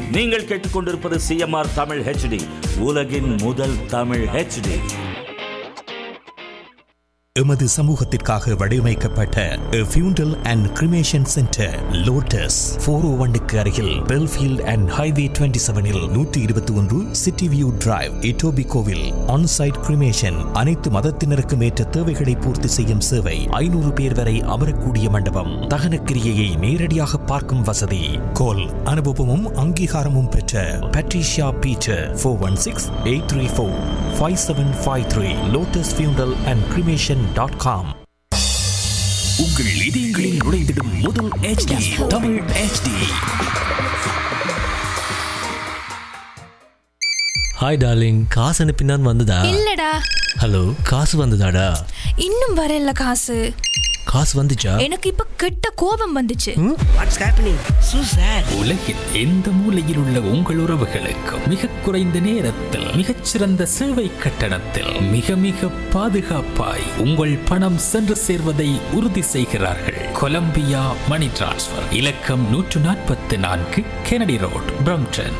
நீங்கள் கேட்டுக்கொண்டிருப்பது CMR Tamil HD, உலகின் முதல் தமிழ் HD. எமது சமூகத்திற்காக வடிவமைக்கப்பட்ட ஃபியூண்டல் அண்ட் கிரிமேஷன் சென்டர் லோட்டஸ் 401க்கு அருகில் Belfield and highway 27இல் 121 city view drive, இட்டோபிகோவில். On-site cremation, அனைத்து மதத்தினருக்கும் ஏற்ற தேவைகளை பூர்த்தி செய்யும் சேவை. 500 பேர் வரை அமரக்கூடிய மண்டபம். தகன கிரியையை நேரடியாக பார்க்கும் வசதி. கோல் அனுபவமும் அங்கீகாரமும் பெற்ற பட்ரிஷியா பீட்டர் 416-834-5753. லோட்டஸ் ஃபியூண்டல் அண்ட் கிரிமேஷன் .com. உங்கள் இதயங்களில் நுழைந்திடும் முதல் HD Tamil HD. Hi darling, காசு அனுப்பினான் வந்ததா? இல்லடா. ஹலோ, காசு வந்ததாடா? இன்னும் வரல. காசு வந்துச்சா? எனக்கு இப்ப கெட்ட கோபம் வந்துச்சு. What's happening so sad. உலகில் எந்த மூலையில் உள்ள உங்கள் உறவுகளுக்கு மிக குறைந்த நேரத்தில் மிகச்சிறந்த சேவை கட்டணத்தில் மிக மிக பாதுகாப்பாய் உங்கள் பணம் சென்று சேர்வதை உறுதி செய்கிறார்கள். கொலம்பியா மணி டிரான்ஸ்ஃபர். இலக்கம் 144 கெனடி ரோட், பிரம்டன்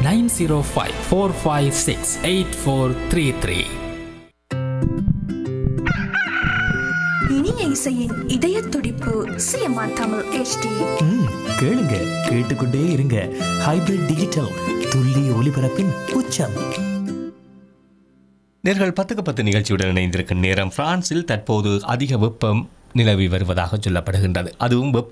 9054568433. இனிய இசையின் இதய துடிப்பு சிஎம்ஆர் தமிழ் HD. கேளுங்க, கேட்டுக்கொண்டே இருங்க. ஹைபிரிட் டிஜிட்டல், துல்லிய ஒலிபரப்பின் உச்சம். நேர்கள் 10:10 நிகழ்ச்சியுடன் இணைந்திருக்கும் நேரம். பிரான்சில் தற்போது அதிக வெப்பம் நிலவி வருவதாக சொல்லப்படுகின்றது. அதுவும் வெப்ப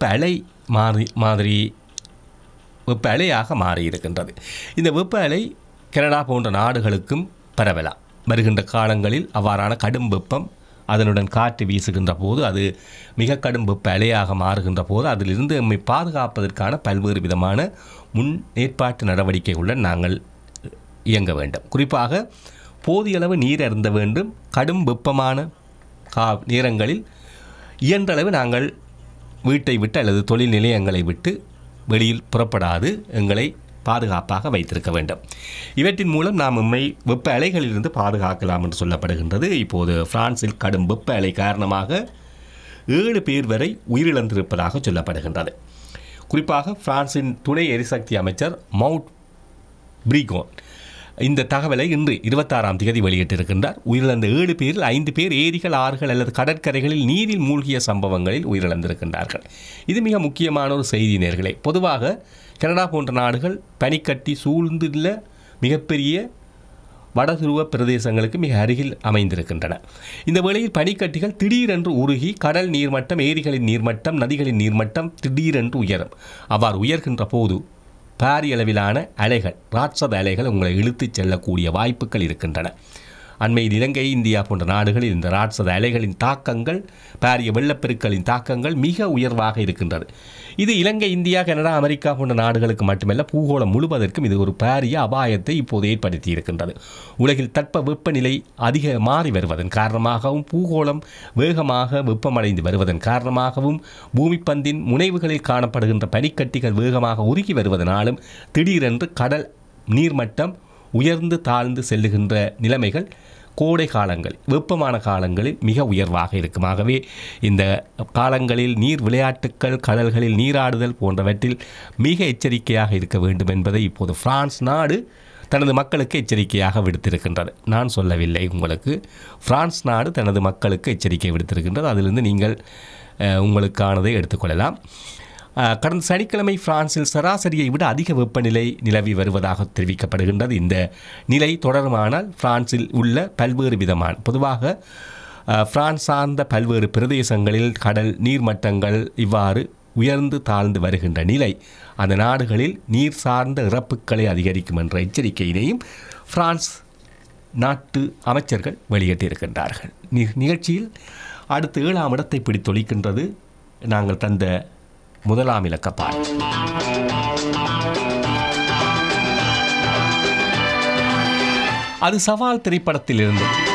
அலையாக மாறி இருக்கின்றது. இந்த வெப்ப அலை கனடா போன்ற நாடுகளுக்கும் பரவலாம். வருகின்ற காலங்களில் அவ்வாறான கடும் வெப்பம் அதனுடன் காற்று வீசுகின்ற போது அது மிக கடும் வெப்ப அலையாக மாறுகின்ற போது அதிலிருந்து நம்மை பாதுகாப்பதற்கான பல்வேறு விதமான முன்னேற்பாட்டு நடவடிக்கைகளுடன் நாங்கள் இயங்க வேண்டும். குறிப்பாக போதிய அளவு நீர் அருந்த வேண்டும். கடும் வெப்பமான நேரங்களில் இயன்றளவு நாங்கள் வீட்டை விட்டு அல்லது தொழில் நிலையங்களை விட்டு வெளியில் புறப்படாது எங்களை பாதுகாப்பாக வைத்திருக்க வேண்டும். இவற்றின் மூலம் நாம் நம்மை வெப்ப அலைகளிலிருந்து பாதுகாக்கலாம் என்று சொல்லப்படுகின்றது. இப்போது பிரான்சில் கடும் வெப்ப அலை காரணமாக 7 பேர் வரை உயிரிழந்திருப்பதாக சொல்லப்படுகின்றது. குறிப்பாக பிரான்சின் துணை எரிசக்தி அமைச்சர் மவுண்ட் பிரிகோன் இந்த தகவலை இன்று 26ஆம் தேதி வெளியிட்டிருக்கின்றார். உயிரிழந்த 7 பேரில் 5 பேர் ஏரிகள், ஆறுகள் அல்லது கடற்கரைகளில் நீரில் மூழ்கிய சம்பவங்களில் உயிரிழந்திருக்கின்றார்கள். இது மிக முக்கியமான ஒரு செய்தி நேர்களே. பொதுவாக கனடா போன்ற நாடுகள் பனிக்கட்டி சூழ்ந்துள்ள மிகப்பெரிய வடதுருவ பிரதேசங்களுக்கு மிக அருகில் அமைந்திருக்கின்றன. இந்த வேளையில் பனிக்கட்டிகள் திடீரென்று உருகி கடல் நீர்மட்டம், ஏரிகளின் நீர்மட்டம், நதிகளின் நீர்மட்டம் திடீரென்று உயரும். அவ்வாறு உயர்கின்ற போது பாரிய அளவிலான அலைகள், ராட்சத அலைகள் உங்களை இழுத்துச் செல்லக்கூடிய வாய்ப்புகள் இருக்கின்றன. அண்மையில் இலங்கை, இந்தியா போன்ற நாடுகளில் இந்த ராட்சத அலைகளின் தாக்கங்கள், பாரிய வெள்ளப்பெருக்களின் தாக்கங்கள் மிக உயர்வாக இருக்கின்றது. இது இலங்கை, இந்தியா, கனடா, அமெரிக்கா போன்ற நாடுகளுக்கு மட்டுமல்ல, பூகோளம் முழுவதற்கும் இது ஒரு பாரிய அபாயத்தை இப்போது ஏற்படுத்தி இருக்கின்றது. உலகில் தட்ப வெப்பநிலை அதிக மாறி வருவதன் காரணமாகவும், பூகோளம் வேகமாக வெப்பமடைந்து வருவதன் காரணமாகவும், பூமிப்பந்தின் முனைவுகளில் காணப்படுகின்ற பனிக்கட்டிகள் வேகமாக உருகி வருவதனாலும் திடீரென்று கடல் நீர்மட்டம் உயர்ந்து தாழ்ந்து செல்லுகின்ற நிலைமைகள் கோடை காலங்களில், வெப்பமான காலங்களில் மிக உயர்வாக இருக்கும். ஆகவே இந்த காலங்களில் நீர் விளையாட்டுக்கள், கடல்களில் நீராடுதல் போன்றவற்றில் மிக எச்சரிக்கையாக இருக்க வேண்டும் என்பதை இப்போது பிரான்ஸ் நாடு தனது மக்களுக்கு எச்சரிக்கையாக விடுத்திருக்கின்றது. நான் சொல்லவில்லை உங்களுக்கு, பிரான்ஸ் நாடு தனது மக்களுக்கு எச்சரிக்கை விடுத்திருக்கின்றது. அதிலிருந்து நீங்கள் உங்களுக்கானதை எடுத்துக்கொள்ளலாம். கடந்த சனிக்கிழமை பிரான்சில் சராசரியை விட அதிக வெப்பநிலை நிலவி வருவதாக தெரிவிக்கப்படுகின்றது. இந்த நிலை தொடருமானால் பிரான்சில் உள்ள பல்வேறு விதமான, பொதுவாக பிரான்ஸ் சார்ந்த பல்வேறு பிரதேசங்களில் கடல் நீர்மட்டங்கள் இவ்வாறு உயர்ந்து தாழ்ந்து வருகின்ற நிலை அந்த நாடுகளில் நீர் சார்ந்த இறப்புகளை அதிகரிக்கும் என்ற எச்சரிக்கையினையும் பிரான்ஸ் நாட்டு அமைச்சர்கள் வெளியிட்டிருக்கின்றார்கள். நிகழ்ச்சியில் அடுத்த 7ஆம் இடத்தை பிடித்தொழிக்கின்றது நாங்கள் தந்த முதலாம் இலக்க பாடல். அது சவால் திரைப்படத்திலிருந்து